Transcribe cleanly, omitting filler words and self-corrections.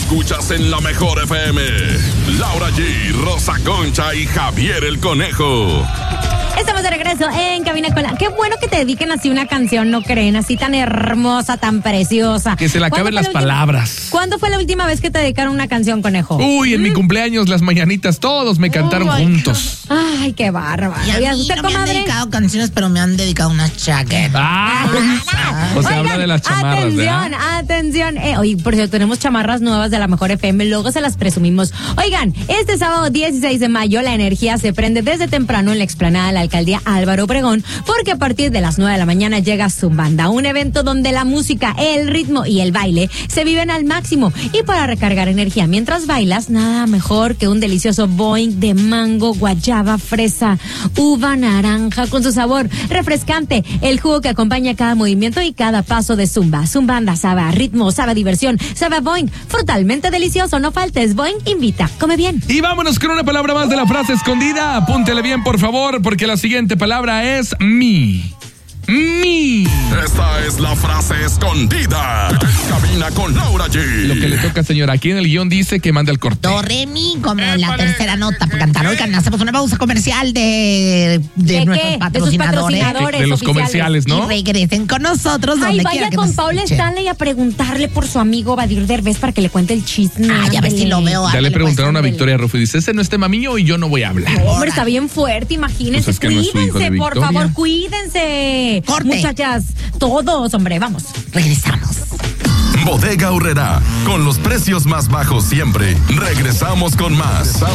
escuchas en la mejor FM. Laura G, Rosa Concha y Javier el Conejo. Estamos de regreso en Cabina con la... Qué bueno que te dediquen así una canción, ¿no creen? Así tan hermosa, tan preciosa. Que se le acaben las palabras. ¿Cuándo fue la última vez que te dedicaron una canción, Conejo? Uy, en mi cumpleaños, las mañanitas, todos me cantaron juntos. Ay, qué bárbaro. Y a mí no me han dedicado canciones, pero me han dedicado unas chaquetas. O sea, habla de las chamarras, atención, ¿verdad? atención. Oye, por cierto, tenemos chamarras nuevas de la mejor FM, luego se las presumimos. Oigan, este sábado 16 de mayo la energía se prende desde temprano en la explanada de la alcaldía Álvaro Obregón, porque a partir de las 9 de la mañana llega Zumbanda, un evento donde la música, el ritmo y el baile se viven al máximo. Y para recargar energía mientras bailas, nada mejor que un delicioso Boing de mango, guayaba, fresa, uva, naranja, con su sabor refrescante, el jugo que acompaña cada movimiento y cada paso de Zumba. Zumbanda sabe a ritmo, sabe a diversión, sabe a Boing, frutalmente delicioso. No faltes, Boing invita, come bien. Y vámonos con una palabra más de la frase escondida. Apúntele bien, por favor, porque la siguiente palabra es mi. Esta es la frase escondida. En Cabina con Laura G. Lo que le toca, señora. Aquí en el guión dice que manda el corte. Do, re, mi, como la tercera nota para cantar. Oigan, hacemos una pausa comercial de nuestros patrocinadores. De los comerciales, ¿no? Y regresen con nosotros donde vaya quiera que con nos Paula escuchen. Stanley a preguntarle por su amigo Badir Derbez para que le cuente el chisme. Ya ves si lo veo. Ya le preguntaron a ándale, Victoria Rufo y dice, ese no es tema mío y yo no voy a hablar. Hombre, está bien fuerte, imagínense. Pues es que no es su hijo Cuídense, de por Victoria. favor, cuídense. Corte. Muchachas, todos, hombre, vamos. Regresamos. Bodega Aurrerá, con los precios más bajos siempre. Regresamos con más.